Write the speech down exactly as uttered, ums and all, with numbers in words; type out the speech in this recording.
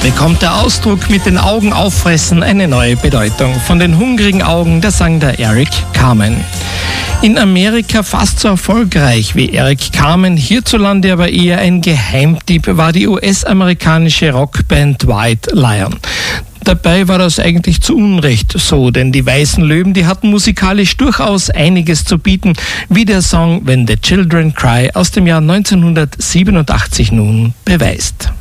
bekommt der Ausdruck mit den Augen auffressen eine neue Bedeutung. Von den hungrigen Augen, der sang der Eric Carmen. In Amerika fast so erfolgreich wie Eric Carmen, hierzulande aber eher ein Geheimtipp, war die U S-amerikanische Rockband White Lion. Dabei war das eigentlich zu Unrecht so, denn die Weißen Löwen, die hatten musikalisch durchaus einiges zu bieten, wie der Song When the Children Cry aus dem Jahr neunzehnhundertsiebenundachtzig nun beweist.